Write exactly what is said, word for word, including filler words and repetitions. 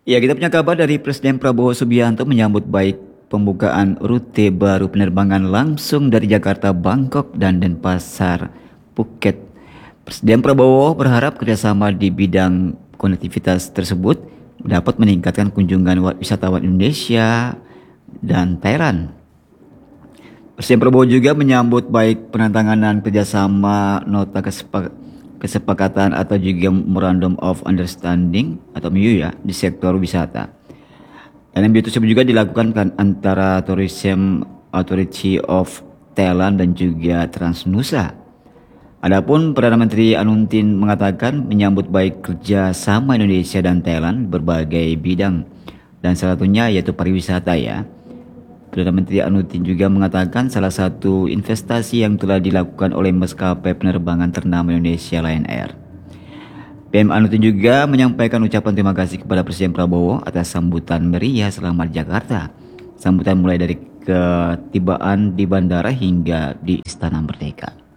Ya, kita punya kabar dari Presiden Prabowo Subianto menyambut baik pembukaan rute baru penerbangan langsung dari Jakarta, Bangkok, dan Denpasar, Phuket. Presiden Prabowo berharap kerjasama di bidang konektivitas tersebut dapat meningkatkan kunjungan wisatawan Indonesia dan Thailand. Presiden Prabowo juga menyambut baik penandatanganan kerjasama nota kesepak kesepakatan atau juga Memorandum of Understanding atau M O U ya di sektor wisata. Dan M O U tersebut juga dilakukan kan antara Tourism Authority of Thailand dan juga Transnusa. Adapun Perdana Menteri Anutin mengatakan menyambut baik kerja sama Indonesia dan Thailand berbagai bidang dan salah satunya yaitu pariwisata ya. Perdana Menteri Anutin juga mengatakan salah satu investasi yang telah dilakukan oleh maskapai penerbangan ternama Indonesia Lion Air. P M Anutin juga menyampaikan ucapan terima kasih kepada Presiden Prabowo atas sambutan meriah selama di Jakarta. Sambutan mulai dari ketibaan di bandara hingga di Istana Merdeka.